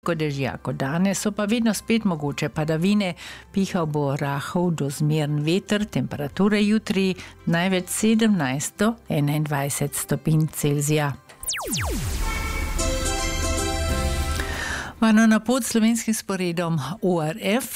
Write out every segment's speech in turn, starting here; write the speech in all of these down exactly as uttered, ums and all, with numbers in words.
Ko dežja kot danes, so pa vedno spet mogoče padavine, pihal bo rahel do zmeren veter, temperature jutri največ sedemnajst do enaindvajset stopinj Celzija. Varno na pot slovenskim sporedom O R F.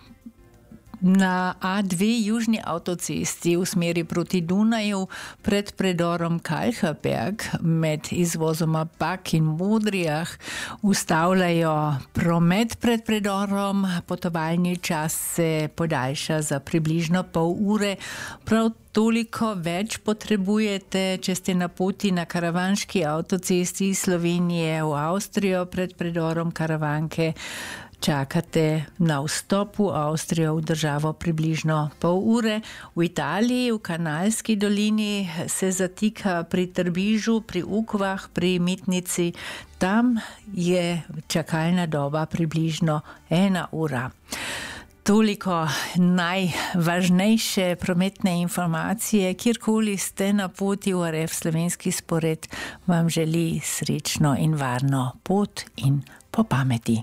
Na A dve južni avtocesti v smeri proti Dunaju pred predorom Kalhaberg med izvozoma Bak in Modrijah ustavljajo promet pred predorom. Potovalni čas se podaljša za približno pol ure. Prav toliko več potrebujete, če ste na poti na karavanški avtocesti iz Slovenije v Avstrijo pred predorom Karavanke. Čakate na vstop v Avstrijo v državo približno pol ure. V Italiji, v Kanalski dolini se zatika pri Trbižu, pri Ukvah, pri Mitnici. Tam je čakalna doba približno ena ura. Toliko najvažnejše prometne informacije. Kjerkoli ste na poti v O R F slovenski spored, vam želi srečno in varno pot in po pameti.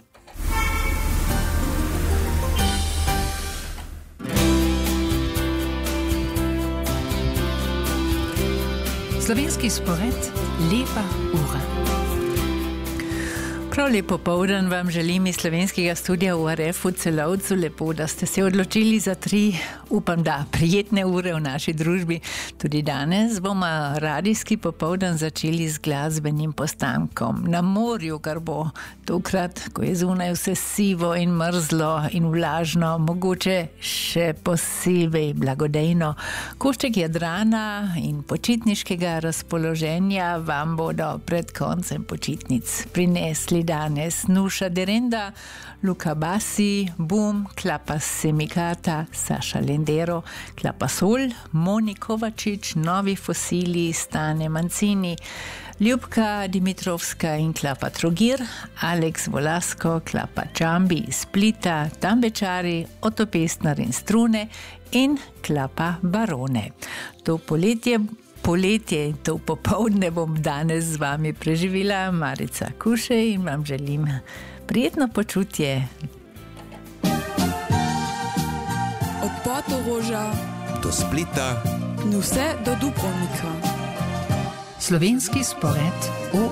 Slovenski spored, lepa ura. Prav lepo povdan vam želim iz slovenskega studia v O R F v Celovcu. Lepo, da ste se odločili za tri, upam da, prijetne ure v naši družbi. Tudi danes bomo radijski popovdan začeli z glasbenim postankom. Na morju, kar bo tokrat, ko je zunaj vse sivo in mrzlo in vlažno, mogoče še posebej blagodejno. Košček jadrana in počitniškega razpoloženja vam bodo pred koncem počitnic prinesli danes Nuša Derenda, Luca Bassi, Boom, Klapa Semikata, Saša Lendero, Klapa Sol, Moni Kovačič, Novi Fosili, Stane Mancini, Ljubka Dimitrovska in Klapa Trogir, Alex Volasko, Klapa Čambi iz Splita, Tambečari, Oto Pestnar in Strune in Klapa Barone. To poletje Poletje in to popoldne bom danes z vami preživela Marica Kušej in vam želim prijetno počutje. Od Portoroža do Splita, vse do Dubrovnika. Slovenski spored